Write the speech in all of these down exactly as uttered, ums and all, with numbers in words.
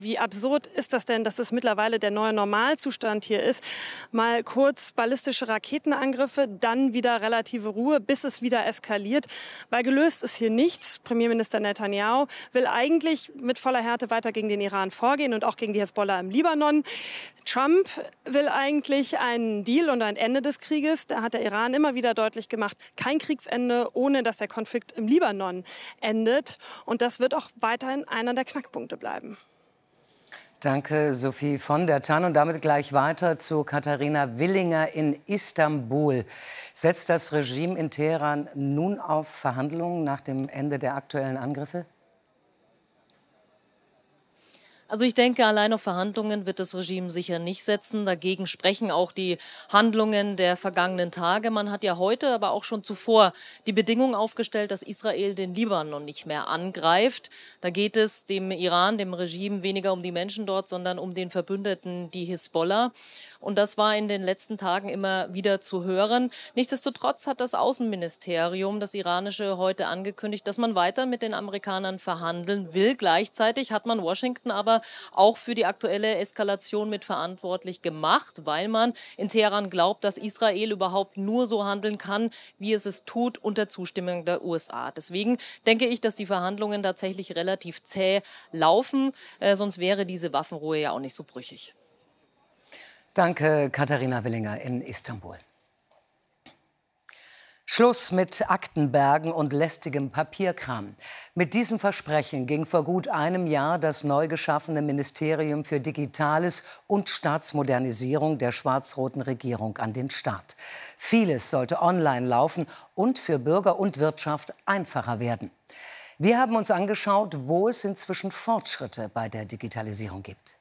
Wie absurd ist das denn, dass es mittlerweile der neue Normalzustand hier ist? Mal kurz ballistische Raketenangriffe, dann wieder relative Ruhe, bis es wieder eskaliert. Weil gelöst ist hier nichts. Premierminister Netanyahu will eigentlich mit voller Härte weiter gegen den Iran vorgehen und auch gegen die Hezbollah im Libanon. Trump will eigentlich einen Deal und ein Ende des Krieges. Da hat der Iran immer wieder deutlich gemacht, kein Kriegsende, ohne dass der Konflikt im Libanon endet. Und das wird auch weiterhin einer der Knackpunkte bleiben. Danke, Sophie von der Tann. Und damit gleich weiter zu Katharina Willinger in Istanbul. Setzt das Regime in Teheran nun auf Verhandlungen nach dem Ende der aktuellen Angriffe? Also ich denke, allein auf Verhandlungen wird das Regime sicher nicht setzen. Dagegen sprechen auch die Handlungen der vergangenen Tage. Man hat ja heute, aber auch schon zuvor die Bedingung aufgestellt, dass Israel den Libanon nicht mehr angreift. Da geht es dem Iran, dem Regime, weniger um die Menschen dort, sondern um den Verbündeten, die Hezbollah. Und das war in den letzten Tagen immer wieder zu hören. Nichtsdestotrotz hat das Außenministerium, das iranische, heute angekündigt, dass man weiter mit den Amerikanern verhandeln will. Gleichzeitig hat man Washington aber auch für die aktuelle Eskalation mit verantwortlich gemacht, weil man in Teheran glaubt, dass Israel überhaupt nur so handeln kann, wie es es tut, unter Zustimmung der U S A. Deswegen denke ich, dass die Verhandlungen tatsächlich relativ zäh laufen, äh, sonst wäre diese Waffenruhe ja auch nicht so brüchig. Danke, Katharina Willinger in Istanbul. Schluss mit Aktenbergen und lästigem Papierkram. Mit diesem Versprechen ging vor gut einem Jahr das neu geschaffene Ministerium für Digitales und Staatsmodernisierung der schwarz-roten Regierung an den Start. Vieles sollte online laufen und für Bürger und Wirtschaft einfacher werden. Wir haben uns angeschaut, wo es inzwischen Fortschritte bei der Digitalisierung gibt.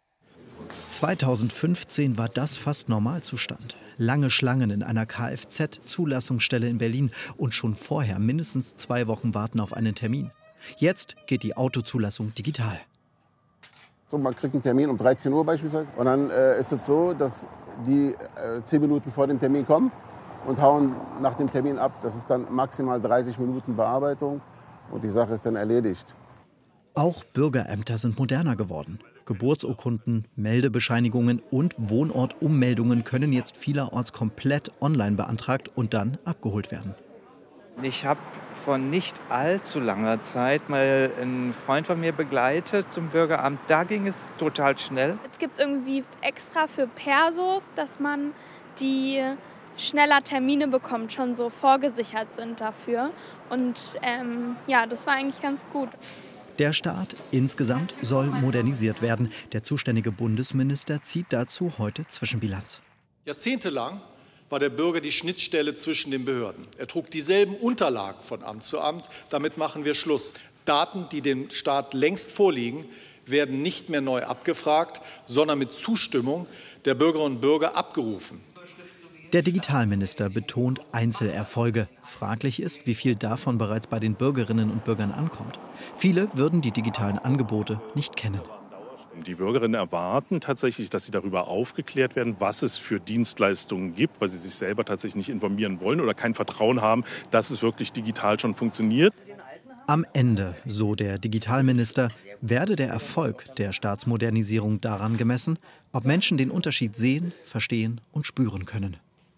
zweitausendfünfzehn war das fast Normalzustand. Lange Schlangen in einer Kfz-Zulassungsstelle in Berlin und schon vorher mindestens zwei Wochen warten auf einen Termin. Jetzt geht die Autozulassung digital. So, man kriegt einen Termin um dreizehn Uhr beispielsweise und dann äh, ist es so, dass die äh, zehn Minuten vor dem Termin kommen und hauen nach dem Termin ab. Das ist dann maximal dreißig Minuten Bearbeitung und die Sache ist dann erledigt. Auch Bürgerämter sind moderner geworden. Geburtsurkunden, Meldebescheinigungen und Wohnortummeldungen können jetzt vielerorts komplett online beantragt und dann abgeholt werden. Ich habe vor nicht allzu langer Zeit mal einen Freund von mir begleitet zum Bürgeramt. Da ging es total schnell. Jetzt gibt es irgendwie extra für Persos, dass man die schneller Termine bekommt, schon so vorgesichert sind dafür. Und ähm, ja, das war eigentlich ganz gut. Der Staat insgesamt soll modernisiert werden. Der zuständige Bundesminister zieht dazu heute Zwischenbilanz. Jahrzehntelang war der Bürger die Schnittstelle zwischen den Behörden. Er trug dieselben Unterlagen von Amt zu Amt. Damit machen wir Schluss. Daten, die dem Staat längst vorliegen, werden nicht mehr neu abgefragt, sondern mit Zustimmung der Bürgerinnen und Bürger abgerufen. Der Digitalminister betont Einzelerfolge. Fraglich ist, wie viel davon bereits bei den Bürgerinnen und Bürgern ankommt. Viele würden die digitalen Angebote nicht kennen. Die Bürgerinnen erwarten tatsächlich, dass sie darüber aufgeklärt werden, was es für Dienstleistungen gibt, weil sie sich selber tatsächlich nicht informieren wollen oder kein Vertrauen haben, dass es wirklich digital schon funktioniert. Am Ende, so der Digitalminister, werde der Erfolg der Staatsmodernisierung daran gemessen, ob Menschen den Unterschied sehen, verstehen und spüren können.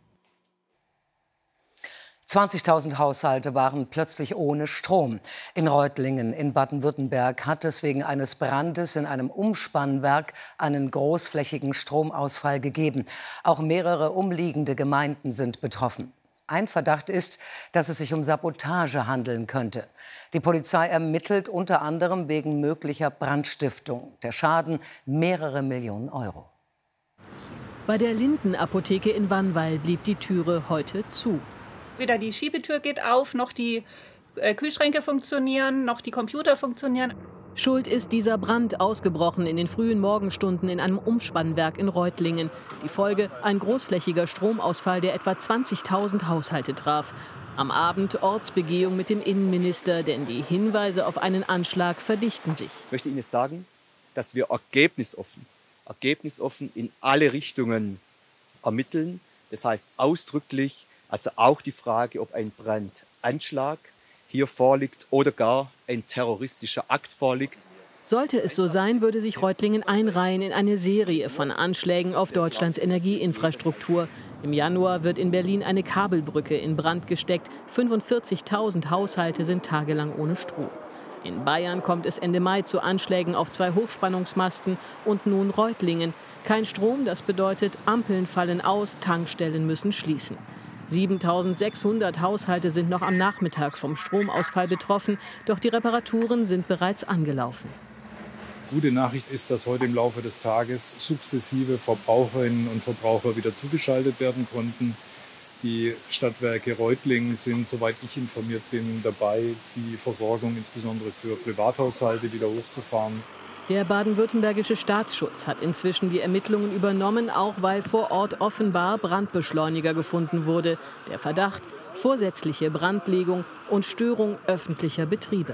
zwanzigtausend Haushalte waren plötzlich ohne Strom. In Reutlingen in Baden-Württemberg hat es wegen eines Brandes in einem Umspannwerk einen großflächigen Stromausfall gegeben. Auch mehrere umliegende Gemeinden sind betroffen. Ein Verdacht ist, dass es sich um Sabotage handeln könnte. Die Polizei ermittelt unter anderem wegen möglicher Brandstiftung. Der Schaden mehrere Millionen Euro. Bei der Linden-Apotheke in Wannwall blieb die Türe heute zu. Weder die Schiebetür geht auf, noch die äh, Kühlschränke funktionieren, noch die Computer funktionieren. Schuld ist dieser Brand, ausgebrochen in den frühen Morgenstunden in einem Umspannwerk in Reutlingen. Die Folge: ein großflächiger Stromausfall, der etwa zwanzigtausend Haushalte traf. Am Abend Ortsbegehung mit dem Innenminister, denn die Hinweise auf einen Anschlag verdichten sich. Ich möchte Ihnen sagen, dass wir ergebnisoffen, ergebnisoffen in alle Richtungen ermitteln. Das heißt ausdrücklich, also auch die Frage, ob ein Brandanschlag hier vorliegt oder gar ein terroristischer Akt vorliegt. Sollte es so sein, würde sich Reutlingen einreihen in eine Serie von Anschlägen auf Deutschlands Energieinfrastruktur. Im Januar wird in Berlin eine Kabelbrücke in Brand gesteckt. fünfundvierzigtausend Haushalte sind tagelang ohne Strom. In Bayern kommt es Ende Mai zu Anschlägen auf zwei Hochspannungsmasten und nun Reutlingen. Kein Strom, das bedeutet, Ampeln fallen aus, Tankstellen müssen schließen. siebentausendsechshundert Haushalte sind noch am Nachmittag vom Stromausfall betroffen, doch die Reparaturen sind bereits angelaufen. Gute Nachricht ist, dass heute im Laufe des Tages sukzessive Verbraucherinnen und Verbraucher wieder zugeschaltet werden konnten. Die Stadtwerke Reutlingen sind, soweit ich informiert bin, dabei, die Versorgung insbesondere für Privathaushalte wieder hochzufahren. Der baden-württembergische Staatsschutz hat inzwischen die Ermittlungen übernommen, auch weil vor Ort offenbar Brandbeschleuniger gefunden wurde. Der Verdacht: vorsätzliche Brandlegung und Störung öffentlicher Betriebe.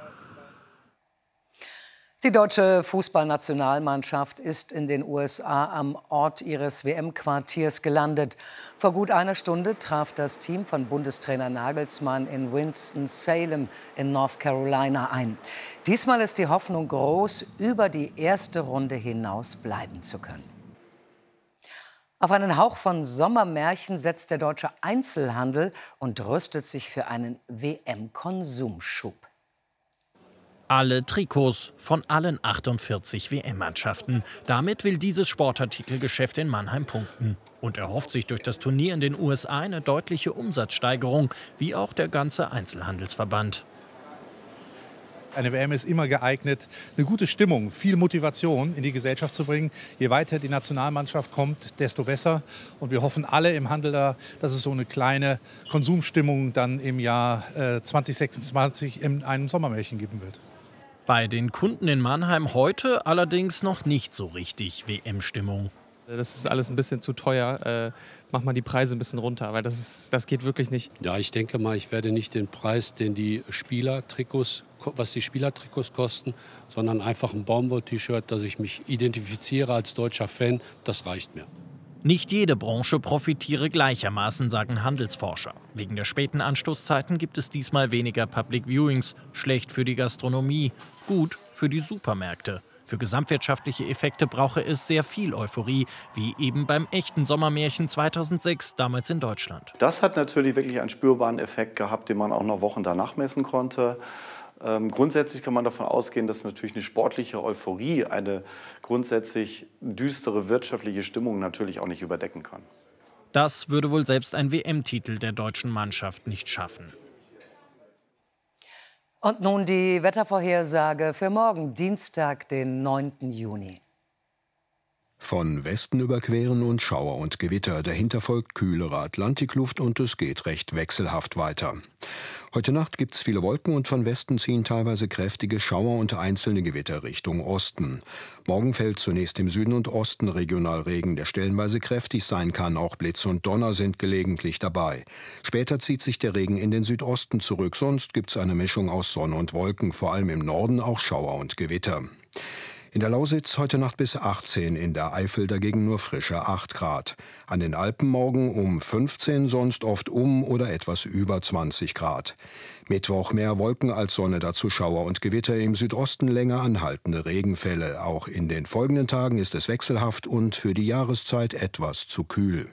Die deutsche Fußballnationalmannschaft ist in den U S A am Ort ihres W M-Quartiers gelandet. Vor gut einer Stunde traf das Team von Bundestrainer Nagelsmann in Winston-Salem in North Carolina ein. Diesmal ist die Hoffnung groß, über die erste Runde hinaus bleiben zu können. Auf einen Hauch von Sommermärchen setzt der deutsche Einzelhandel und rüstet sich für einen W M-Konsumschub. Alle Trikots von allen achtundvierzig W M-Mannschaften. Damit will dieses Sportartikelgeschäft in Mannheim punkten. Und erhofft sich durch das Turnier in den U S A eine deutliche Umsatzsteigerung, wie auch der ganze Einzelhandelsverband. Eine W M ist immer geeignet, eine gute Stimmung, viel Motivation in die Gesellschaft zu bringen. Je weiter die Nationalmannschaft kommt, desto besser. Und wir hoffen alle im Handel da, dass es so eine kleine Konsumstimmung dann im Jahr äh, zwanzig sechsundzwanzig in einem Sommermärchen geben wird. Bei den Kunden in Mannheim heute allerdings noch nicht so richtig W M-Stimmung. Das ist alles ein bisschen zu teuer. Äh, mach mal die Preise ein bisschen runter, weil das, ist, das geht wirklich nicht. Ja, ich denke mal, ich werde nicht den Preis, den die Spielertrikots, was die Spielertrikots kosten, sondern einfach ein Baumwoll-T-Shirt, dass ich mich identifiziere als deutscher Fan. Das reicht mir. Nicht jede Branche profitiere gleichermaßen, sagen Handelsforscher. Wegen der späten Anstoßzeiten gibt es diesmal weniger Public Viewings. Schlecht für die Gastronomie, gut für die Supermärkte. Für gesamtwirtschaftliche Effekte brauche es sehr viel Euphorie, wie eben beim echten Sommermärchen zweitausendsechs, damals in Deutschland. Das hat natürlich wirklich einen spürbaren Effekt gehabt, den man auch noch Wochen danach messen konnte. Ähm, grundsätzlich kann man davon ausgehen, dass natürlich eine sportliche Euphorie eine grundsätzlich düstere wirtschaftliche Stimmung natürlich auch nicht überdecken kann. Das würde wohl selbst ein W M-Titel der deutschen Mannschaft nicht schaffen. Und nun die Wettervorhersage für morgen, Dienstag, den neunten Juni. Von Westen überqueren und Schauer und Gewitter. Dahinter folgt kühlere Atlantikluft und es geht recht wechselhaft weiter. Heute Nacht gibt es viele Wolken und von Westen ziehen teilweise kräftige Schauer und einzelne Gewitter Richtung Osten. Morgen fällt zunächst im Süden und Osten regional Regen, der stellenweise kräftig sein kann. Auch Blitz und Donner sind gelegentlich dabei. Später zieht sich der Regen in den Südosten zurück. Sonst gibt es eine Mischung aus Sonne und Wolken, vor allem im Norden auch Schauer und Gewitter. In der Lausitz heute Nacht bis achtzehn, in der Eifel dagegen nur frische acht Grad. An den Alpen morgen um fünfzehn, sonst oft um oder etwas über zwanzig Grad. Mittwoch mehr Wolken als Sonne, dazu Schauer und Gewitter, im Südosten länger anhaltende Regenfälle. Auch in den folgenden Tagen ist es wechselhaft und für die Jahreszeit etwas zu kühl.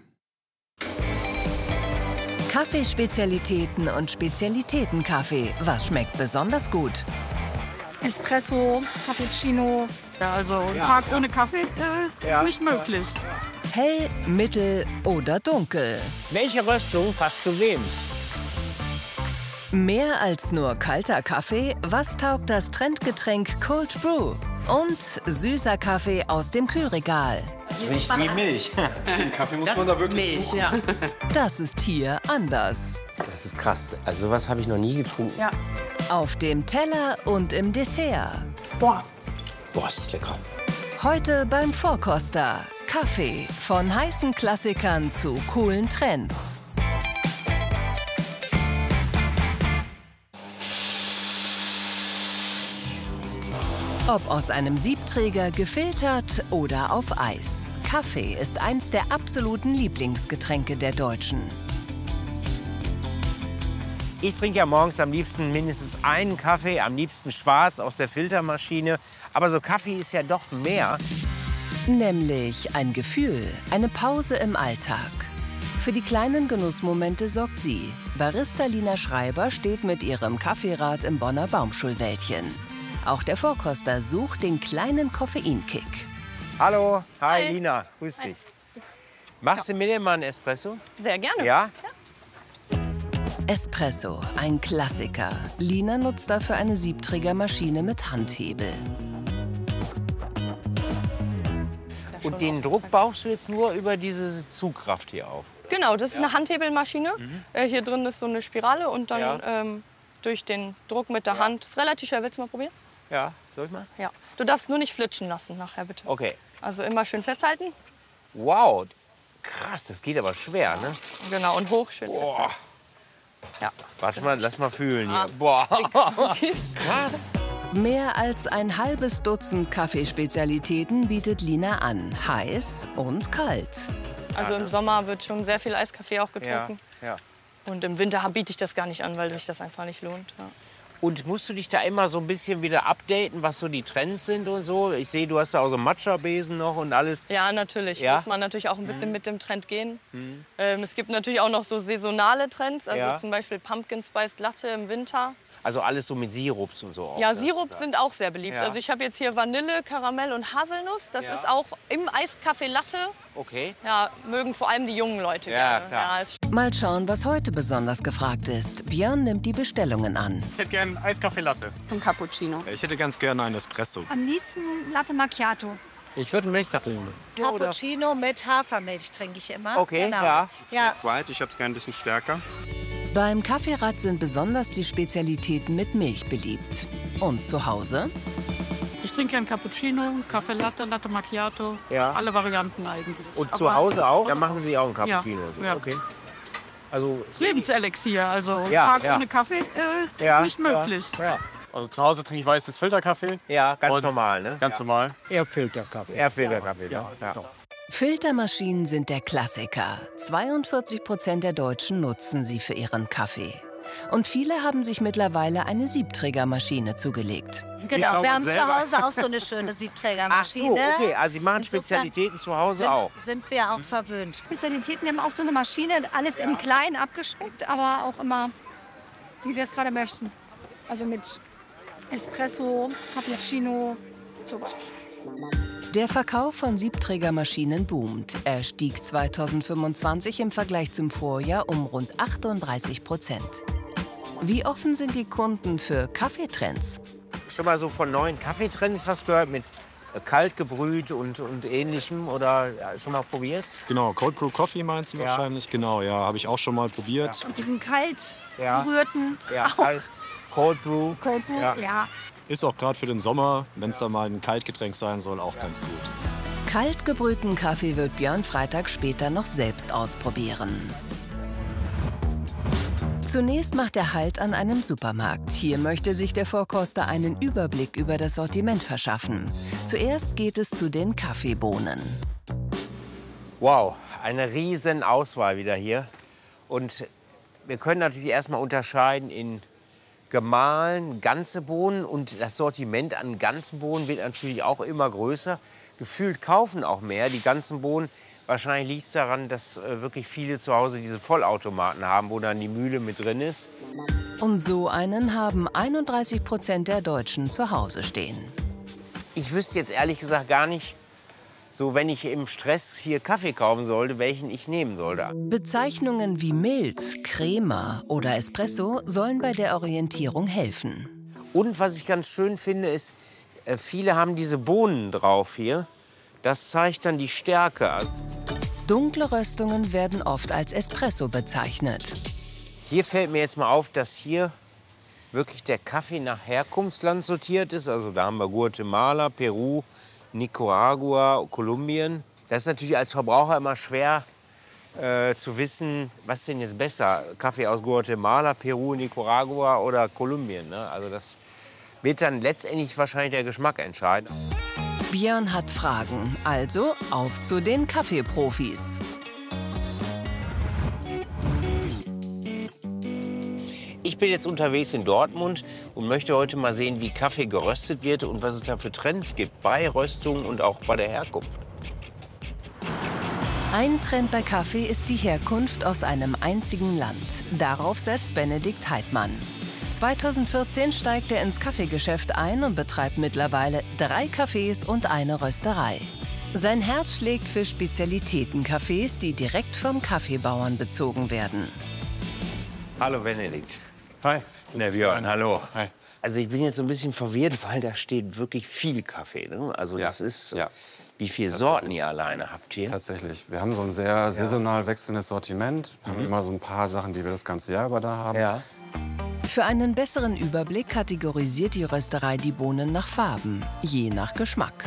Kaffeespezialitäten und Spezialitätenkaffee. Was schmeckt besonders gut? Espresso, Cappuccino. Ja, also ein ja, Tag ja. ohne Kaffee äh, ja. ist nicht möglich. Hell, mittel oder dunkel. Welche Röstung passt zu wem? Mehr als nur kalter Kaffee, was taugt das Trendgetränk Cold Brew? Und süßer Kaffee aus dem Kühlregal. Nicht wie Milch. Den Kaffee muss das man da wirklich Milch, suchen. Ja. Das ist hier anders. Das ist krass. Also sowas habe ich noch nie getrunken. Ja. Auf dem Teller und im Dessert. Boah. Boah, ist lecker. Heute beim Vorkoster. Kaffee. Von heißen Klassikern zu coolen Trends. Ob aus einem Siebträger, gefiltert oder auf Eis. Kaffee ist eins der absoluten Lieblingsgetränke der Deutschen. Ich trinke ja morgens am liebsten mindestens einen Kaffee, am liebsten schwarz aus der Filtermaschine. Aber so Kaffee ist ja doch mehr. Nämlich ein Gefühl, eine Pause im Alltag. Für die kleinen Genussmomente sorgt sie. Barista Lina Schreiber steht mit ihrem Kaffeerad im Bonner Baumschulwäldchen. Auch der Vorkoster sucht den kleinen Koffeinkick. Hallo, hi, hi. Lina, grüß dich. Machst du mir denn mal einen Espresso? Sehr gerne. Ja? Espresso, ein Klassiker. Lina nutzt dafür eine Siebträgermaschine mit Handhebel. Und den Druck baust du jetzt nur über diese Zugkraft hier auf? Genau, das ist Ja. eine Handhebelmaschine. Mhm. Äh, hier drin ist so eine Spirale und dann Ja. ähm, durch den Druck mit der Hand. Das ist relativ schwer. Willst du mal probieren? Ja, soll ich mal? Ja. Du darfst nur nicht flitschen lassen nachher, bitte. Okay. Also immer schön festhalten. Wow, krass, das geht aber schwer, ne? Genau, und hoch schön Boah. festhalten. Ja. Warte mal, lass mal fühlen hier. Ah. Boah, krass. Mehr als ein halbes Dutzend Kaffeespezialitäten bietet Lina an. Heiß und kalt. Also im Sommer wird schon sehr viel Eiskaffee auch getrunken. Ja, ja. Und im Winter biete ich das gar nicht an, weil sich das einfach nicht lohnt. Ja. Und musst du dich da immer so ein bisschen wieder updaten, was so die Trends sind und so? Ich sehe, du hast da auch so einen Matcha-Besen noch und alles. Ja, natürlich. Ja? Muss man natürlich auch ein bisschen Mhm. mit dem Trend gehen. Mhm. Ähm, es gibt natürlich auch noch so saisonale Trends, also Ja. zum Beispiel Pumpkin Spice Latte im Winter. Also alles so mit Sirups und so. Auch, Ja, ne? Sirup sind auch sehr beliebt. Ja. Also ich habe jetzt hier Vanille, Karamell und Haselnuss. Das Ja. ist auch im Eiskaffee Latte. Okay. Ja, mögen vor allem die jungen Leute Ja, gerne. klar. Ja, ist Mal schauen, was heute besonders gefragt ist. Björn nimmt die Bestellungen an. Ich hätte gerne Eiskaffee Latte. Ein Cappuccino. Ich hätte ganz gerne einen Espresso. Am liebsten Latte Macchiato. Ich würde einen Milchkaffee nehmen. Cappuccino mit Hafermilch trinke ich immer. Okay, genau. ja. ja. White, ich habe es gerne ein bisschen stärker. Beim Kaffeerad sind besonders die Spezialitäten mit Milch beliebt. Und zu Hause? Ich trinke einen Cappuccino, Kaffee Latte, Latte Macchiato. Ja. Alle Varianten eigentlich. Und zu Aber- Hause auch? Dann machen Sie auch einen Cappuccino. Ja, so. ja. Okay. Also, Das Lebenselixier, also Ja, Tag ja. ohne Kaffee äh, Ja, ist nicht möglich. Ja. Also zu Hause trinke ich weißes Filterkaffee. Ja, ganz Und normal, ne? Ganz normal. Eher Filterkaffee. Eher Filterkaffee, ja. ja. Filtermaschinen sind der Klassiker. zweiundvierzig Prozent der Deutschen nutzen sie für ihren Kaffee. Und viele haben sich mittlerweile eine Siebträgermaschine zugelegt. Genau, wir haben zu selber. Hause auch so eine schöne Siebträgermaschine. Ach so, okay. Also Sie machen Insofern Spezialitäten zu Hause sind, auch. Sind wir auch verwöhnt. Spezialitäten, wir haben auch so eine Maschine, alles im Kleinen abgespeckt, aber auch immer, wie wir es gerade möchten. Also mit Espresso, Cappuccino, sowas. Der Verkauf von Siebträgermaschinen boomt. Er stieg zweitausendfünfundzwanzig im Vergleich zum Vorjahr um rund achtunddreißig Prozent. Wie offen sind die Kunden für Kaffeetrends? Schon mal so von neuen Kaffeetrends was gehört mit äh, kalt gebrüht und, und ähnlichem oder ja, schon mal probiert? Genau, Cold Brew Coffee meinst du Ja. wahrscheinlich? Genau, ja, habe ich auch schon mal probiert. Und diesen kalt Ja. gerührten, Ja, kalt, Cold Brew. Cold Brew, Ja. ja. Ist auch gerade für den Sommer, wenn es da mal ein Kaltgetränk sein soll, auch ganz gut. Kalt gebrühten Kaffee wird Björn Freitag später noch selbst ausprobieren. Zunächst macht er Halt an einem Supermarkt. Hier möchte sich der Vorkoster einen Überblick über das Sortiment verschaffen. Zuerst geht es zu den Kaffeebohnen. Wow, eine riesen Auswahl wieder hier. Und wir können natürlich erstmal unterscheiden in gemahlen, ganze Bohnen. Und das Sortiment an ganzen Bohnen wird natürlich auch immer größer. Gefühlt kaufen auch mehr die ganzen Bohnen. Wahrscheinlich liegt es daran, dass äh, wirklich viele zu Hause diese Vollautomaten haben, wo dann die Mühle mit drin ist. Und so einen haben einunddreißig Prozent der Deutschen zu Hause stehen. Ich wüsste jetzt ehrlich gesagt gar nicht, so wenn ich im Stress hier Kaffee kaufen sollte, welchen ich nehmen sollte. Bezeichnungen wie mild, Crema oder Espresso sollen bei der Orientierung helfen. Und was ich ganz schön finde, ist, äh, viele haben diese Bohnen drauf hier. Das zeigt dann die Stärke. Dunkle Röstungen werden oft als Espresso bezeichnet. Hier fällt mir jetzt mal auf, dass hier wirklich der Kaffee nach Herkunftsland sortiert ist. Also da haben wir Guatemala, Peru, Nicaragua, Kolumbien. Das ist natürlich als Verbraucher immer schwer äh, zu wissen, was ist denn jetzt besser? Kaffee aus Guatemala, Peru, Nicaragua oder Kolumbien, ne? Also das wird dann letztendlich wahrscheinlich der Geschmack entscheiden. Björn hat Fragen, also auf zu den Kaffeeprofis. Ich ich bin jetzt unterwegs in Dortmund und möchte heute mal sehen, wie Kaffee geröstet wird und was es da für Trends gibt bei Röstung und auch bei der Herkunft. Ein Trend bei Kaffee ist die Herkunft aus einem einzigen Land. Darauf setzt Benedikt Heidmann. zweitausendvierzehn steigt er ins Kaffeegeschäft ein und betreibt mittlerweile drei Cafés und eine Rösterei. Sein Herz schlägt für Spezialitäten-Cafés, die direkt vom Kaffeebauern bezogen werden. Hallo Benedikt. Hi. Der Björn, hallo. Hi. Also ich bin jetzt so ein bisschen verwirrt, weil da steht wirklich viel Kaffee. Ne? Also Ja. das ist, Ja. wie viele Sorten ihr alleine habt hier? Tatsächlich. Wir haben so ein sehr saisonal wechselndes Sortiment. Wir haben immer so ein paar Sachen, die wir das ganze Jahr über da haben. Ja. Für einen besseren Überblick kategorisiert die Rösterei die Bohnen nach Farben, je nach Geschmack.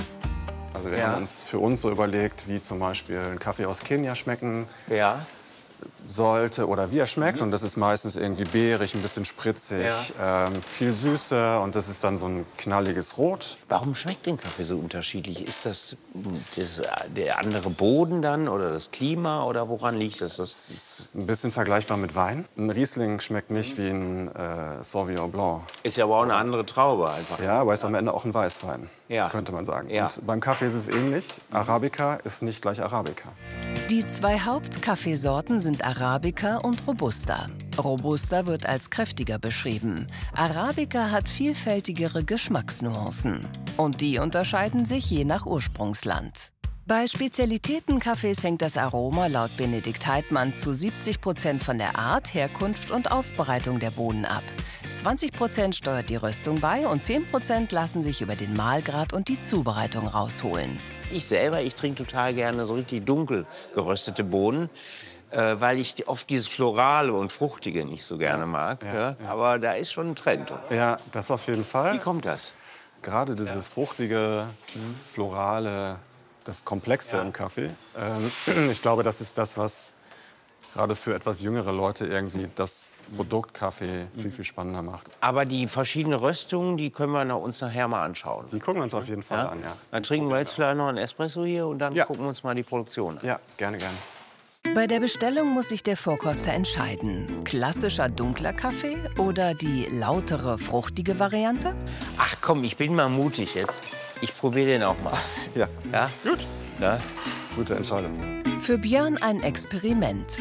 Also wir Ja. haben uns für uns so überlegt, wie zum Beispiel ein Kaffee aus Kenia schmecken Ja. sollte oder wie er schmeckt. Und das ist meistens irgendwie beerig, ein bisschen spritzig, ähm, viel Süße und das ist dann so ein knalliges Rot. Warum schmeckt denn Kaffee so unterschiedlich? Ist das, das der andere Boden dann oder das Klima oder woran liegt das? Das ist ein bisschen vergleichbar mit Wein. Ein Riesling schmeckt nicht wie ein äh, Sauvignon Blanc. Ist ja aber auch eine andere Traube einfach. Ja, aber ist am Ende auch ein Weißwein, Ja. könnte man sagen. Ja. Und beim Kaffee ist es ähnlich. Arabica ist nicht gleich Arabica. Die zwei Hauptkaffeesorten sind Arabica und Robusta. Robusta wird als kräftiger beschrieben. Arabica hat vielfältigere Geschmacksnuancen. Und die unterscheiden sich je nach Ursprungsland. Bei Spezialitätenkaffees hängt das Aroma laut Benedikt Heidmann zu siebzig Prozent von der Art, Herkunft und Aufbereitung der Bohnen ab. zwanzig Prozent steuert die Röstung bei und zehn Prozent lassen sich über den Mahlgrad und die Zubereitung rausholen. Ich selber, ich trinke total gerne so richtig dunkel geröstete Bohnen, äh, weil ich oft dieses Florale und Fruchtige nicht so gerne mag. ja, Ja, Aber da ist schon ein Trend. Ja, das auf jeden Fall. Wie kommt das? Gerade dieses fruchtige, florale, das Komplexe im Kaffee. Ähm, ich glaube, das ist das, was gerade für etwas jüngere Leute irgendwie das Produkt Kaffee viel, viel spannender macht. Aber die verschiedenen Röstungen, die können wir uns nachher mal anschauen. Die gucken wir uns auf jeden Fall Ja? an, ja. Dann trinken wir jetzt vielleicht noch einen Espresso hier und dann gucken wir uns mal die Produktion an. Ja, gerne, gerne. Bei der Bestellung muss sich der Vorkoster entscheiden. Klassischer dunkler Kaffee oder die lautere, fruchtige Variante? Ach komm, ich bin mal mutig jetzt. Ich probiere den auch mal. Ja. Ja? Gut. Ja? Gute Entscheidung. Für Björn ein Experiment.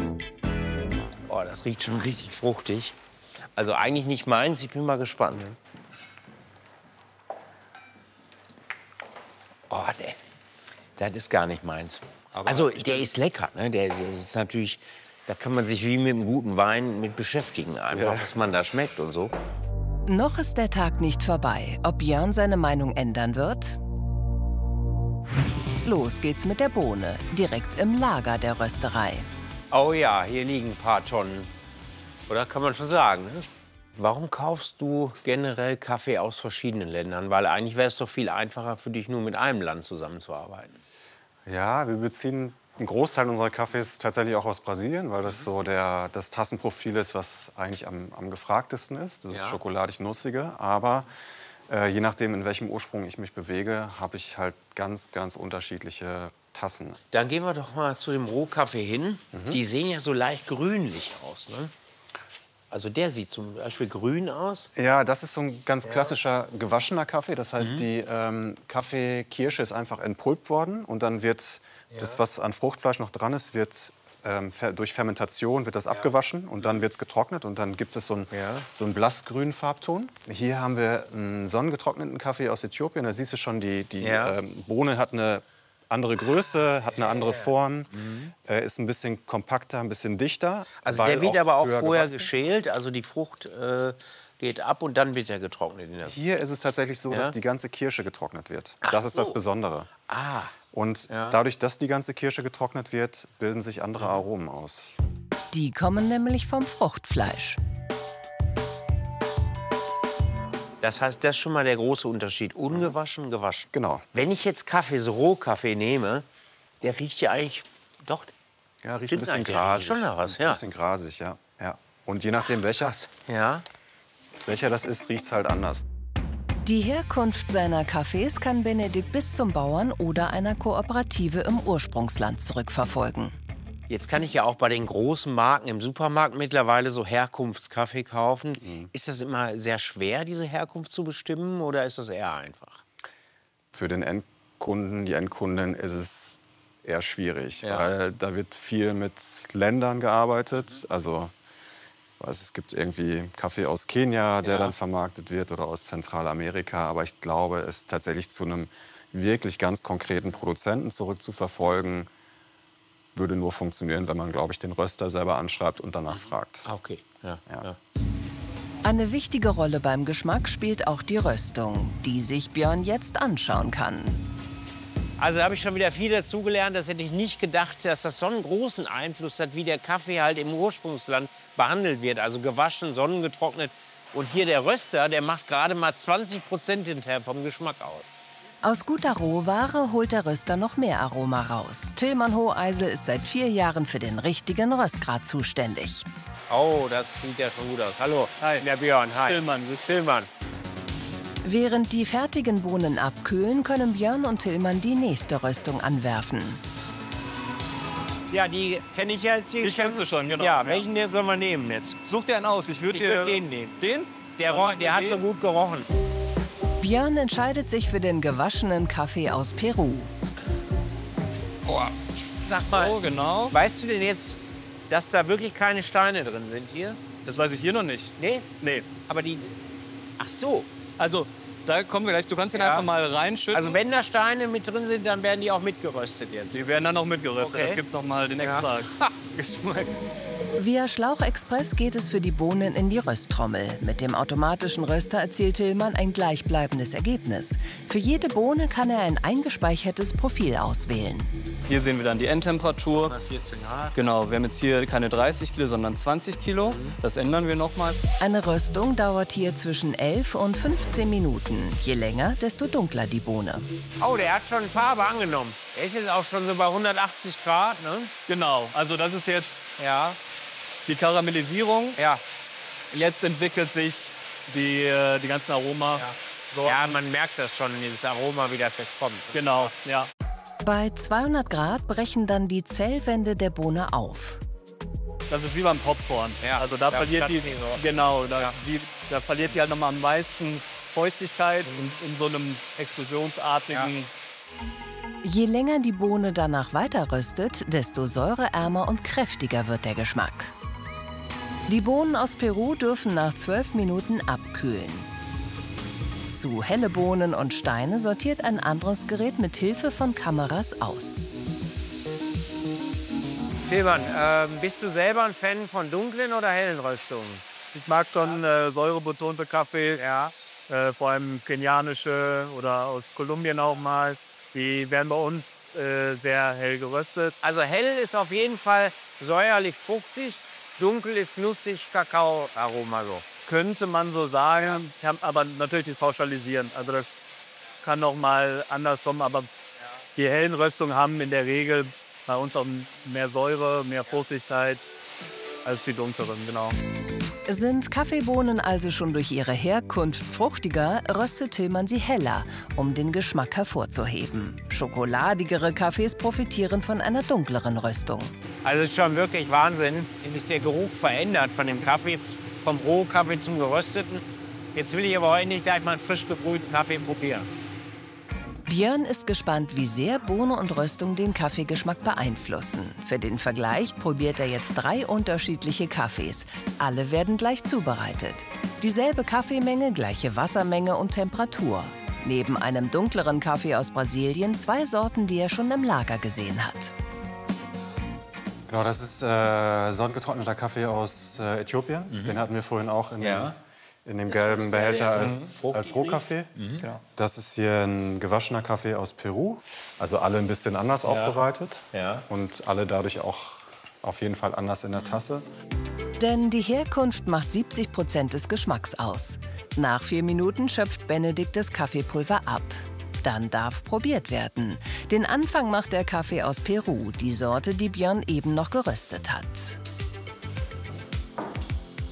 Oh, das riecht schon richtig fruchtig. Also eigentlich nicht meins, ich bin mal gespannt. Oh, nee. Das ist gar nicht meins. Also, der ist lecker. Ne? Der, der ist natürlich, da kann man sich wie mit einem guten Wein mit beschäftigen. Einfach, Ja. was man da schmeckt und so. Noch ist der Tag nicht vorbei. Ob Björn seine Meinung ändern wird? Los geht's mit der Bohne, direkt im Lager der Rösterei. Oh ja, hier liegen ein paar Tonnen. Oder kann man schon sagen. Ne? Warum kaufst du generell Kaffee aus verschiedenen Ländern? Weil eigentlich wäre es doch viel einfacher für dich, nur mit einem Land zusammenzuarbeiten. Ja, wir beziehen einen Großteil unserer Kaffees tatsächlich auch aus Brasilien, weil das so der, das Tassenprofil ist, was eigentlich am, am gefragtesten ist. Das ist Ja. schokoladig-nussige. Aber äh, je nachdem, in welchem Ursprung ich mich bewege, habe ich halt ganz, ganz unterschiedliche Tassen. Dann gehen wir doch mal zu dem Rohkaffee hin. Mhm. Die sehen ja so leicht grünlich aus. Ne? Also der sieht zum Beispiel grün aus. Ja, das ist so ein ganz Ja. klassischer gewaschener Kaffee. Das heißt, Mhm. die ähm, Kaffeekirsche ist einfach entpulpt worden und dann wird das, was an Fruchtfleisch noch dran ist, wird ähm, fer durch Fermentation wird das abgewaschen und dann wird es getrocknet und dann gibt es so einen, so einen blassgrünen Farbton. Hier haben wir einen sonnengetrockneten Kaffee aus Äthiopien. Da siehst du schon, die, die Ja. ähm, Bohne hat eine andere Größe, hat eine andere Form, äh, ist ein bisschen kompakter, ein bisschen dichter. Also weil der wird aber auch höher vorher gewachsen. geschält. Also die Frucht äh, geht ab und dann wird er getrocknet. In der Hier ist es tatsächlich so, Ja? dass die ganze Kirsche getrocknet wird. Ach das ist das so. Besondere. Ah. Und Ja. dadurch, dass die ganze Kirsche getrocknet wird, bilden sich andere Mhm. Aromen aus. Die kommen nämlich vom Fruchtfleisch. Das heißt, das ist schon mal der große Unterschied. Ungewaschen, gewaschen. Genau. Wenn ich jetzt Kaffee, so Rohkaffee nehme, der riecht ja eigentlich doch. Ja, riecht Stimmt ein bisschen eigentlich, der riecht grasig. schon nach was, Ein ja. bisschen grasig, ja. ja. Und je nachdem, welcher, Ja. welcher das ist, riecht es halt anders. Die Herkunft seiner Kaffees kann Benedikt bis zum Bauern oder einer Kooperative im Ursprungsland zurückverfolgen. Jetzt kann ich ja auch bei den großen Marken im Supermarkt mittlerweile so Herkunftskaffee kaufen. Mhm. Ist das immer sehr schwer, diese Herkunft zu bestimmen, oder ist das eher einfach? Für den Endkunden, die Endkundin ist es eher schwierig, ja. weil da wird viel mit Ländern gearbeitet. Also es gibt irgendwie Kaffee aus Kenia, der ja. dann vermarktet wird, oder aus Zentralamerika. Aber ich glaube, es tatsächlich zu einem wirklich ganz konkreten Produzenten zurückzuverfolgen, würde nur funktionieren, wenn man, glaube ich, den Röster selber anschreibt und danach fragt. Okay. Ja. Ja. Ja. Eine wichtige Rolle beim Geschmack spielt auch die Röstung, die sich Björn jetzt anschauen kann. Also da habe ich schon wieder viel dazugelernt. Das hätte ich nicht gedacht, dass das so einen großen Einfluss hat, wie der Kaffee halt im Ursprungsland behandelt wird. Also gewaschen, sonnengetrocknet. Und hier der Röster, der macht gerade mal zwanzig Prozent hinterher vom Geschmack aus. Aus guter Rohware holt der Röster noch mehr Aroma raus. Tillmann Hoheisel ist seit vier Jahren für den richtigen Röstgrad zuständig. Oh, das sieht ja schon gut aus. Hallo, hi. Der Björn, hi. Tillmann. Tillmann. Während die fertigen Bohnen abkühlen, können Björn und Tillmann die nächste Röstung anwerfen. Ja, die kenne ich ja jetzt hier. Die kennst du schon, genau. Ja, welchen ja. sollen wir nehmen jetzt? Such dir einen aus. Ich würde würd den nehmen. Den? Der, der, der hat so gut gerochen. Björn entscheidet sich für den gewaschenen Kaffee aus Peru. Oh. Sag mal, oh, genau. Weißt du denn jetzt, dass da wirklich keine Steine drin sind hier? Das weiß ich hier noch nicht. Nee? Nee. Aber die... Ach so. Also, da kommen wir gleich. Du kannst den ja. einfach mal reinschütten. Also wenn da Steine mit drin sind, dann werden die auch mitgeröstet jetzt? Die werden dann auch mitgeröstet. Okay. Es gibt noch mal den extra ja. Geschmack. Via Schlauchexpress geht es für die Bohnen in die Rösttrommel. Mit dem automatischen Röster erzielt Tillmann ein gleichbleibendes Ergebnis. Für jede Bohne kann er ein eingespeichertes Profil auswählen. Hier sehen wir dann die Endtemperatur. hundertvierzehn Grad. Genau, wir haben jetzt hier keine dreißig Kilo, sondern zwanzig Kilo. Das ändern wir noch mal. Eine Röstung dauert hier zwischen elf und fünfzehn Minuten. Je länger, desto dunkler die Bohne. Oh, der hat schon Farbe angenommen. Der ist jetzt auch schon so bei hundertachtzig Grad, ne? Genau, also das ist jetzt ja. die Karamellisierung. Ja. Jetzt entwickelt sich die, die ganzen Aroma. Ja. So. Ja, man merkt das schon, dieses Aroma, wie das jetzt kommt. Genau, ja. Bei zweihundert Grad brechen dann die Zellwände der Bohne auf. Das ist wie beim Popcorn. Ja, also da verliert die, so. genau, da, ja. die, da verliert die halt noch mal am meisten Feuchtigkeit mhm. in, in so einem explosionsartigen. Ja. Je länger die Bohne danach weiter röstet, desto säureärmer und kräftiger wird der Geschmack. Die Bohnen aus Peru dürfen nach zwölf Minuten abkühlen. Zu helle Bohnen und Steine sortiert ein anderes Gerät mit Hilfe von Kameras aus. Tillmann, äh, bist du selber ein Fan von dunklen oder hellen Röstungen? Ich mag schon äh, säurebetonte Kaffee, ja. äh, vor allem kenianische oder aus Kolumbien auch mal. Die werden bei uns äh, sehr hell geröstet. Also hell ist auf jeden Fall säuerlich fruchtig, dunkel ist nussig, Kakao-Aroma so. Könnte man so sagen, aber natürlich nicht pauschalisieren. Also das kann noch mal andersrum, aber ja. die hellen Röstungen haben in der Regel bei uns auch mehr Säure, mehr Fruchtigkeit als die dunkleren, genau. Sind Kaffeebohnen also schon durch ihre Herkunft fruchtiger, röstet Tillmann sie heller, um den Geschmack hervorzuheben. Schokoladigere Kaffees profitieren von einer dunkleren Röstung. Also es ist schon wirklich Wahnsinn, wie sich der Geruch verändert von dem Kaffee, vom Rohkaffee zum Gerösteten. Jetzt will ich aber heute nicht gleich mal einen frisch gebrühten Kaffee probieren. Björn ist gespannt, wie sehr Bohne und Röstung den Kaffeegeschmack beeinflussen. Für den Vergleich probiert er jetzt drei unterschiedliche Kaffees. Alle werden gleich zubereitet. Dieselbe Kaffeemenge, gleiche Wassermenge und Temperatur. Neben einem dunkleren Kaffee aus Brasilien zwei Sorten, die er schon im Lager gesehen hat. Genau, das ist äh, sonnengetrockneter Kaffee aus äh, Äthiopien. Mhm. Den hatten wir vorhin auch in, ja. in dem gelben Behälter als, als Rohkaffee. Mhm. Genau. Das ist hier ein gewaschener Kaffee aus Peru. Also alle ein bisschen anders ja. aufbereitet. Ja. Und alle dadurch auch auf jeden Fall anders in der Tasse. Denn die Herkunft macht siebzig Prozent des Geschmacks aus. Nach vier Minuten schöpft Benedikt das Kaffeepulver ab. Dann darf probiert werden. Den Anfang macht der Kaffee aus Peru, die Sorte, die Björn eben noch geröstet hat.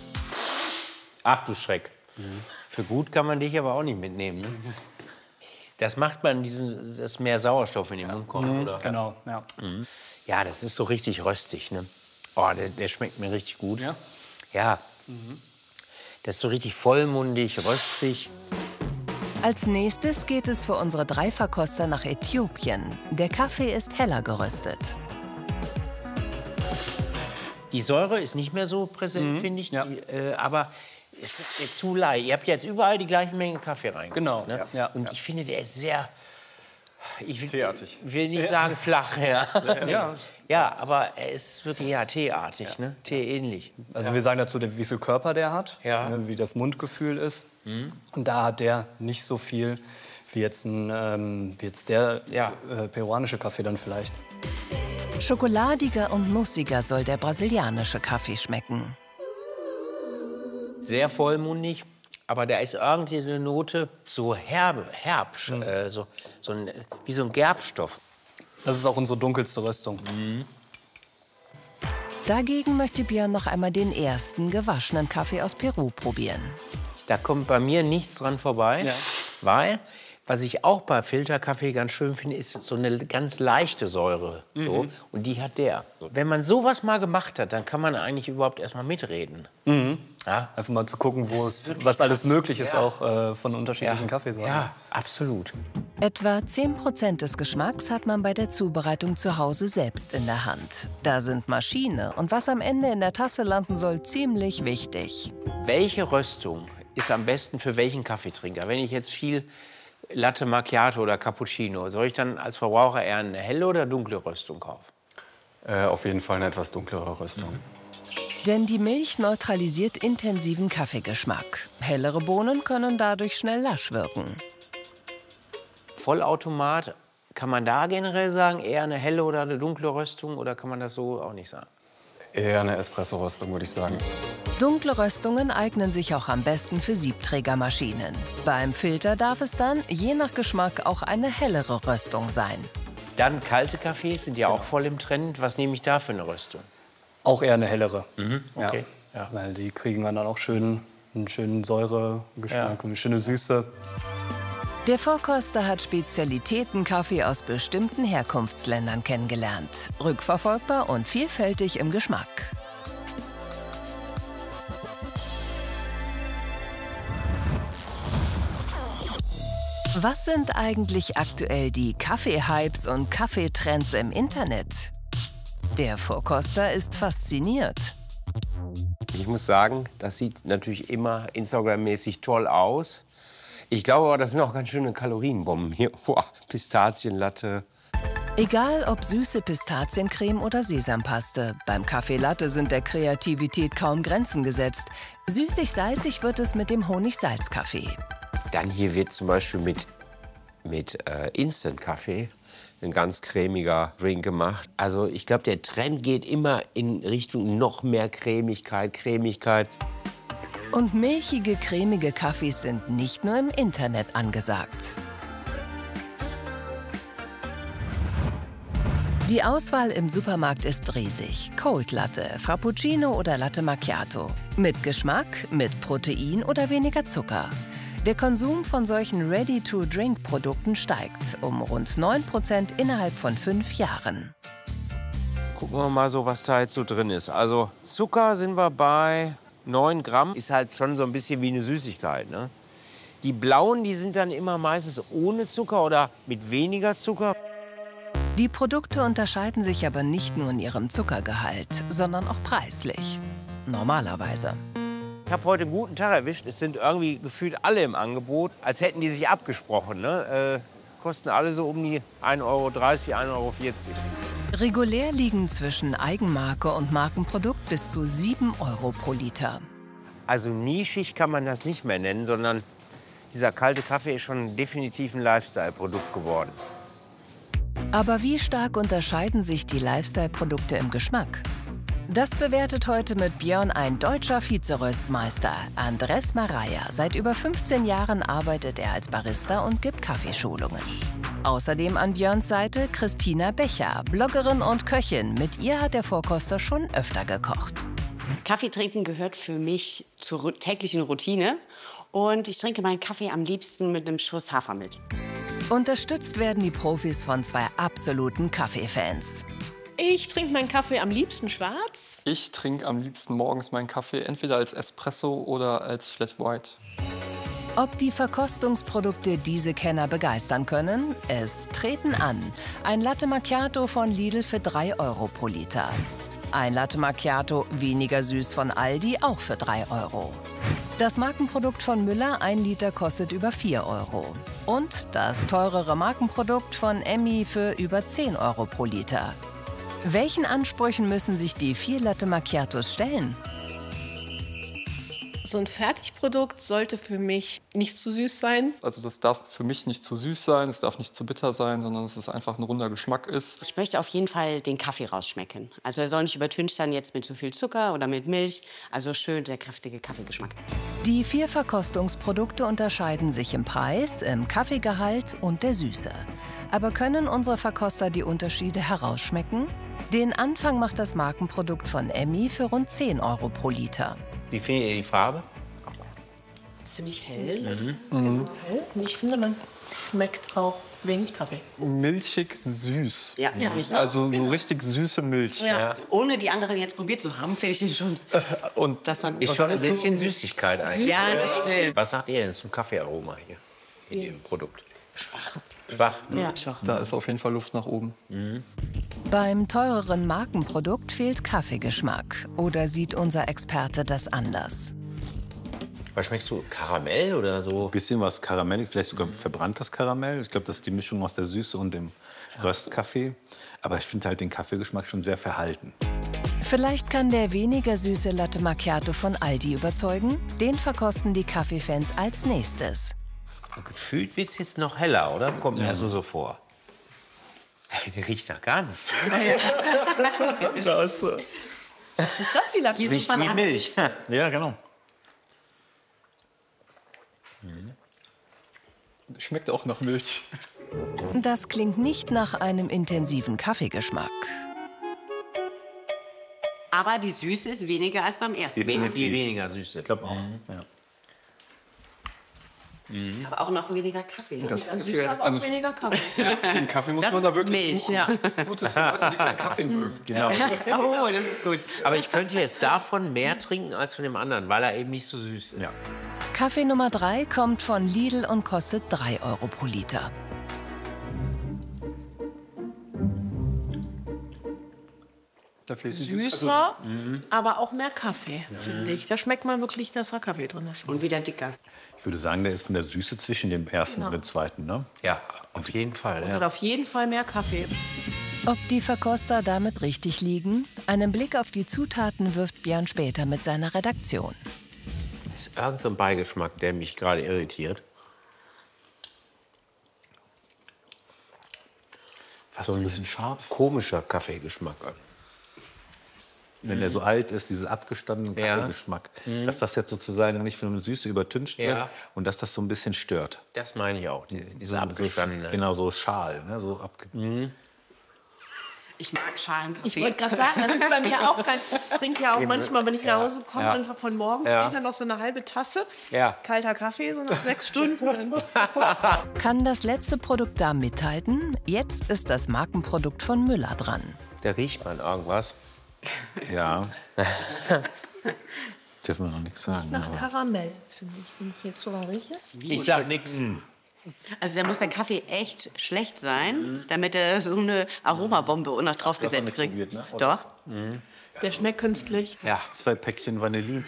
Ach du Schreck. Mhm. Für gut kann man dich aber auch nicht mitnehmen. Ne? Das macht man, diesen, dass mehr Sauerstoff in den Mund kommt, Mhm, oder? genau, ja. Mhm. Ja, das ist so richtig röstig, ne? Oh, der, der schmeckt mir richtig gut. Ja? Ja. Mhm. Das ist so richtig vollmundig, röstig. Als nächstes geht es für unsere drei Verkoster nach Äthiopien. Der Kaffee ist heller geröstet. Die Säure ist nicht mehr so präsent, Mhm, finde ich. Die, äh, aber es wird mir zu leicht. Ihr habt jetzt überall die gleiche Menge Kaffee rein. Genau. Ne? Ja. Und ich finde, der ist sehr... Ich will, Teeartig. will nicht Ja. sagen flach, ja. Ja. Ja, aber er ist wirklich ja, teeartig, ne? Teeähnlich. Also ja. wir sagen dazu, wie viel Körper der hat, Ja. ne, wie das Mundgefühl ist. Mhm. Und da hat der nicht so viel wie jetzt, ein, ähm, wie jetzt der Ja. äh, peruanische Kaffee dann vielleicht. Schokoladiger und nussiger soll der brasilianische Kaffee schmecken. Sehr vollmundig, aber da ist irgendwie eine Note so herbe, herb, Mhm. äh, so, so ein, wie so ein Gerbstoff. Das ist auch unsere dunkelste Röstung. Mhm. Dagegen möchte Björn noch einmal den ersten gewaschenen Kaffee aus Peru probieren. Da kommt bei mir nichts dran vorbei, Ja. weil, was ich auch bei Filterkaffee ganz schön finde, ist so eine ganz leichte Säure. So. Mhm. Und die hat der. Wenn man sowas mal gemacht hat, dann kann man eigentlich überhaupt erst mal mitreden. Mhm. Ja. Einfach mal zu gucken, wo Das es, ist wirklich was alles krass. möglich ist, Ja. auch äh, von unterschiedlichen Ja. Kaffeesorten. Ja, absolut. Etwa zehn Prozent des Geschmacks hat man bei der Zubereitung zu Hause selbst in der Hand. Da sind Maschine und was am Ende in der Tasse landen soll, ziemlich wichtig. Welche Röstung ist am besten für welchen Kaffeetrinker? Wenn ich jetzt viel Latte Macchiato oder Cappuccino, soll ich dann als Verbraucher eher eine helle oder dunkle Röstung kaufen? Äh, auf jeden Fall eine etwas dunklere Röstung. Denn die Milch neutralisiert intensiven Kaffeegeschmack. Hellere Bohnen können dadurch schnell lasch wirken. Vollautomat, kann man da generell sagen, eher eine helle oder eine dunkle Röstung, oder kann man das so auch nicht sagen? Eher eine Espresso-Röstung, würde ich sagen. Dunkle Röstungen eignen sich auch am besten für Siebträgermaschinen. Beim Filter darf es dann, je nach Geschmack, auch eine hellere Röstung sein. Dann kalte Kaffees sind ja auch voll im Trend. Was nehme ich da für eine Röstung? Auch eher eine hellere. Mhm, okay. Ja. Ja. Weil die kriegen dann auch schön, einen schönen Säuregeschmack Ja. und eine schöne Süße. Der Vorkoster hat Spezialitäten-Kaffee aus bestimmten Herkunftsländern kennengelernt. Rückverfolgbar und vielfältig im Geschmack. Was sind eigentlich aktuell die Kaffee-Hypes und Kaffeetrends im Internet? Der Vorkoster ist fasziniert. Ich muss sagen, das sieht natürlich immer Instagram-mäßig toll aus. Ich glaube aber, das sind auch ganz schöne Kalorienbomben hier. Boah, Pistazienlatte. Egal ob süße Pistaziencreme oder Sesampaste, beim Kaffee Latte sind der Kreativität kaum Grenzen gesetzt. Süßig-salzig wird es mit dem Honig-Salz-Kaffee. Dann hier wird zum Beispiel mit, mit äh, Instant-Kaffee ein ganz cremiger Drink gemacht. Also ich glaube, der Trend geht immer in Richtung noch mehr Cremigkeit, Cremigkeit. Und milchige, cremige Kaffees sind nicht nur im Internet angesagt. Die Auswahl im Supermarkt ist riesig. Cold Latte, Frappuccino oder Latte Macchiato. Mit Geschmack, mit Protein oder weniger Zucker. Der Konsum von solchen Ready-to-Drink-Produkten steigt um rund neun Prozent innerhalb von fünf Jahren. Gucken wir mal so, was da jetzt so drin ist. Also Zucker sind wir bei neun Gramm. Ist halt schon so ein bisschen wie eine Süßigkeit, ne? Die blauen, die sind dann immer meistens ohne Zucker oder mit weniger Zucker. Die Produkte unterscheiden sich aber nicht nur in ihrem Zuckergehalt, sondern auch preislich. Normalerweise. Ich habe heute einen guten Tag erwischt. Es sind irgendwie gefühlt alle im Angebot, als hätten die sich abgesprochen. Ne? Äh, kosten alle so um die ein Euro dreißig, ein Euro vierzig. Regulär liegen zwischen Eigenmarke und Markenprodukt bis zu sieben Euro pro Liter. Also nischig kann man das nicht mehr nennen, sondern dieser kalte Kaffee ist schon definitiv ein Lifestyle-Produkt geworden. Aber wie stark unterscheiden sich die Lifestyle-Produkte im Geschmack? Das bewertet heute mit Björn ein deutscher Vizeröstmeister, Andres Maraya. Seit über fünfzehn Jahren arbeitet er als Barista und gibt Kaffeeschulungen. Außerdem an Björns Seite Christina Becher, Bloggerin und Köchin. Mit ihr hat der Vorkoster schon öfter gekocht. Kaffee trinken gehört für mich zur täglichen Routine. Und ich trinke meinen Kaffee am liebsten mit einem Schuss Hafermilch. Unterstützt werden die Profis von zwei absoluten Kaffeefans. Ich trinke meinen Kaffee am liebsten schwarz. Ich trinke am liebsten morgens meinen Kaffee entweder als Espresso oder als Flat White. Ob die Verkostungsprodukte diese Kenner begeistern können? Es treten an. Ein Latte Macchiato von Lidl für drei Euro pro Liter. Ein Latte Macchiato weniger süß von Aldi auch für drei Euro. Das Markenprodukt von Müller, ein Liter, kostet über vier Euro. Und das teurere Markenprodukt von Emmi für über zehn Euro pro Liter. Welchen Ansprüchen müssen sich die vier Latte Macchiatos stellen? So ein Fertigprodukt sollte für mich nicht zu süß sein. Also das darf für mich nicht zu süß sein, es darf nicht zu bitter sein, sondern dass es einfach ein runder Geschmack ist. Ich möchte auf jeden Fall den Kaffee rausschmecken. Also er soll nicht übertüncht sein jetzt mit zu viel Zucker oder mit Milch. Also schön der kräftige Kaffeegeschmack. Die vier Verkostungsprodukte unterscheiden sich im Preis, im Kaffeegehalt und der Süße. Aber können unsere Verkoster die Unterschiede herausschmecken? Den Anfang macht das Markenprodukt von Emmi für rund zehn Euro pro Liter. Wie findet ihr die Farbe? Ziemlich hell. Mhm. Mhm. Und ich finde, man schmeckt auch wenig Kaffee. Milchig süß. Ja, ja. Also so richtig süße Milch. Ja. Ja. Ohne die anderen jetzt probiert zu haben, finde ich den schon. Und das hat ist schon ein bisschen Süßigkeit eigentlich. Ja, das stimmt. Was sagt ihr denn zum Kaffeearoma hier in Ihrem Produkt? Schwach. Schwach? Ja. Da ist auf jeden Fall Luft nach oben. Mhm. Beim teureren Markenprodukt fehlt Kaffeegeschmack. Oder sieht unser Experte das anders? Was schmeckst du? Karamell oder so? Ein bisschen was Karamell, vielleicht sogar verbranntes Karamell. Ich glaube, das ist die Mischung aus der Süße und dem Röstkaffee. Aber ich finde halt den Kaffeegeschmack schon sehr verhalten. Vielleicht kann der weniger süße Latte Macchiato von Aldi überzeugen. Den verkosten die Kaffeefans als nächstes. Gefühlt wird es jetzt noch heller, oder? Kommt mir ja. so, so vor. Der riecht nach gar nichts. Da ist, ist das die Latte? Riecht wie Milch. Ja, genau. Schmeckt auch nach Milch. Das klingt nicht nach einem intensiven Kaffeegeschmack. Aber die Süße ist weniger als beim ersten. Viel, viel weniger Süße. Ich glaube auch. Mhm. Ja. Mhm. Aber auch noch weniger Kaffee. Das Süße, für, aber also, auch weniger Kaffee. Ja, den Kaffee muss das man da wirklich Milch, ja. Gutes für Leute, die keinen Kaffee mögen. Genau. Oh, das ist gut. Aber ich könnte jetzt davon mehr trinken als von dem anderen, weil er eben nicht so süß ist. Ja. Kaffee Nummer drei kommt von Lidl und kostet drei Euro pro Liter. Süßer, also, mhm. aber auch mehr Kaffee, ja. finde ich. Da schmeckt man wirklich, dass da Kaffee drin ist. Und wieder dicker. Ich würde sagen, der ist von der Süße zwischen dem ersten Ja. und dem zweiten, ne? Ja, auf jeden Fall. Und Ja. hat auf jeden Fall mehr Kaffee. Ob die Verkoster damit richtig liegen? Einen Blick auf die Zutaten wirft Björn später mit seiner Redaktion. Das ist irgend so ein Beigeschmack, der mich gerade irritiert. Fast so ein bisschen scharf. Komischer Kaffeegeschmack. Wenn der so alt ist, dieses abgestandene Ja. Kaffeegeschmack, Mhm. dass das jetzt sozusagen nicht von einer Süße übertüncht wird Ja. und dass das so ein bisschen stört. Das meine ich auch, diese, diese So- abgestandene. So, genau, so Schal. Ne? So abge Mhm. Ich mag Schalenkaffee. Ich wollte gerade sagen, das ist bei mir auch kein. Ich trinke ja auch Eben. manchmal, wenn ich nach Hause komme, Ja. einfach von morgens Ja. später noch so eine halbe Tasse. Ja. Kalter Kaffee, so nach sechs Stunden. Kann das letzte Produkt da mithalten? Jetzt ist das Markenprodukt von Müller dran. Da riecht man irgendwas. Ja. Dürfen wir noch nichts sagen. Nach aber- Karamell, finde ich, wenn ich jetzt so rieche. Ich sag nichts. Also da muss der Kaffee echt schlecht sein, damit er so eine Aromabombe noch draufgesetzt kriegt. Probiert, ne? Doch. Der schmeckt künstlich. Ja. Zwei Päckchen Vanillin